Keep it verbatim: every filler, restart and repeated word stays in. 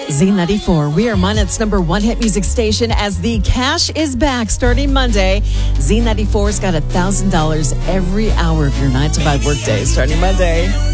Z ninety-four, we are Minet's number one hit music station as the cash is back starting Monday. Z ninety-four's got one thousand dollars every hour of your nine to five workday starting Monday.